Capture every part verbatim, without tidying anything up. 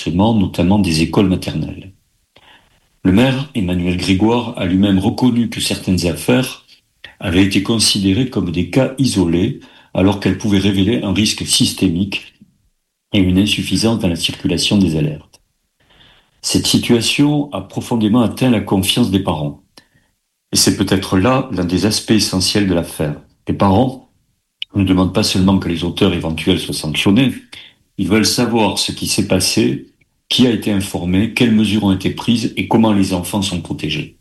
d'établissement, notamment des écoles maternelles. Le maire, Emmanuel Grégoire, a lui-même reconnu que certaines affaires avaient été considérées comme des cas isolés, alors qu'elles pouvaient révéler un risque systémique et une insuffisance dans la circulation des alertes. Cette situation a profondément atteint la confiance des parents. Et c'est peut-être là l'un des aspects essentiels de l'affaire. Les parents ne demandent pas seulement que les auteurs éventuels soient sanctionnés, ils veulent savoir ce qui s'est passé, qui a été informé, quelles mesures ont été prises et comment les enfants sont protégés.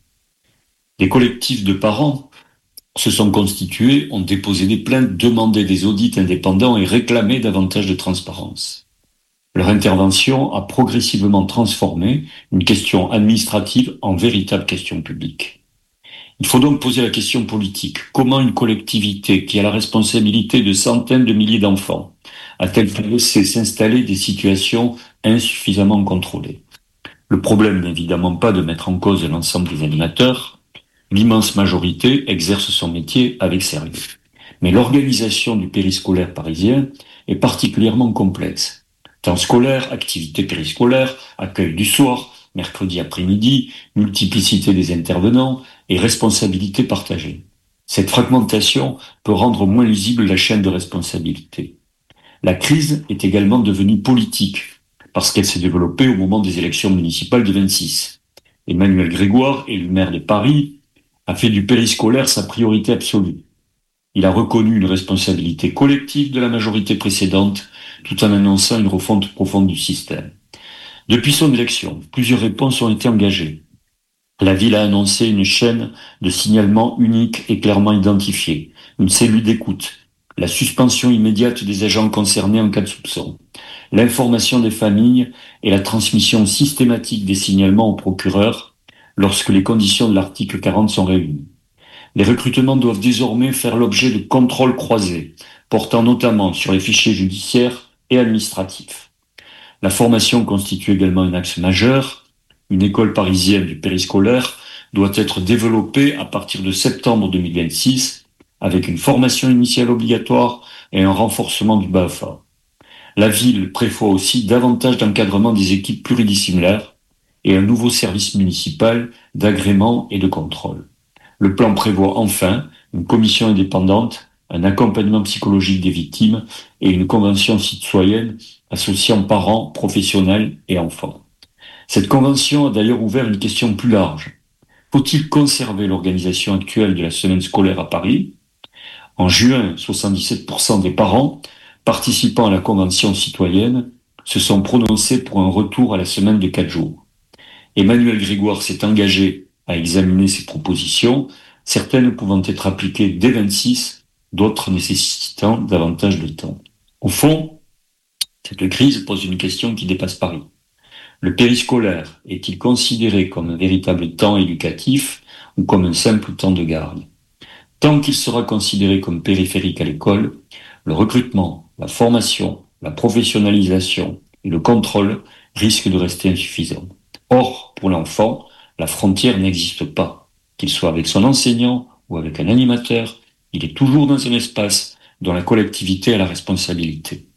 Les collectifs de parents se sont constitués, ont déposé des plaintes, demandé des audits indépendants et réclamé davantage de transparence. Leur intervention a progressivement transformé une question administrative en véritable question publique. Il faut donc poser la question politique. Comment une collectivité qui a la responsabilité de centaines de milliers d'enfants a-t-elle laissé s'installer des situations insuffisamment contrôlées ? Le problème n'est évidemment pas de mettre en cause l'ensemble des animateurs. L'immense majorité exerce son métier avec sérieux. Mais l'organisation du périscolaire parisien est particulièrement complexe. Temps scolaire, activités périscolaires, accueil du soir, mercredi après-midi, multiplicité des intervenants et responsabilités partagées. Cette fragmentation peut rendre moins lisible la chaîne de responsabilité. La crise est également devenue politique, parce qu'elle s'est développée au moment des élections municipales du vingt-six. Emmanuel Grégoire, élu maire de Paris, a fait du périscolaire sa priorité absolue. Il a reconnu une responsabilité collective de la majorité précédente, tout en annonçant une refonte profonde du système. Depuis son élection, plusieurs réponses ont été engagées. La ville a annoncé une chaîne de signalement unique et clairement identifiée, une cellule d'écoute, la suspension immédiate des agents concernés en cas de soupçon, l'information des familles et la transmission systématique des signalements au procureur lorsque les conditions de l'article quarante sont réunies. Les recrutements doivent désormais faire l'objet de contrôles croisés, portant notamment sur les fichiers judiciaires et administratifs. La formation constitue également un axe majeur. Une école parisienne du périscolaire doit être développée à partir de septembre deux mille vingt-six, avec une formation initiale obligatoire et un renforcement du B A F A. La ville prévoit aussi davantage d'encadrement des équipes pluridisciplinaires et un nouveau service municipal d'agrément et de contrôle. Le plan prévoit enfin une commission indépendante, un accompagnement psychologique des victimes et une convention citoyenne associant parents, professionnels et enfants. Cette convention a d'ailleurs ouvert une question plus large. Faut-il conserver l'organisation actuelle de la semaine scolaire à Paris ? En juin, soixante-dix-sept pour cent des parents participant à la convention citoyenne se sont prononcés pour un retour à la semaine de quatre jours. Emmanuel Grégoire s'est engagé à examiner ces propositions, certaines pouvant être appliquées dès vingt-six, d'autres nécessitant davantage de temps. Au fond, cette crise pose une question qui dépasse Paris. Le périscolaire est-il considéré comme un véritable temps éducatif ou comme un simple temps de garde ? Tant qu'il sera considéré comme périphérique à l'école, le recrutement, la formation, la professionnalisation et le contrôle risquent de rester insuffisants. Or, pour l'enfant, la frontière n'existe pas. Qu'il soit avec son enseignant ou avec un animateur, il est toujours dans un espace dont la collectivité a la responsabilité.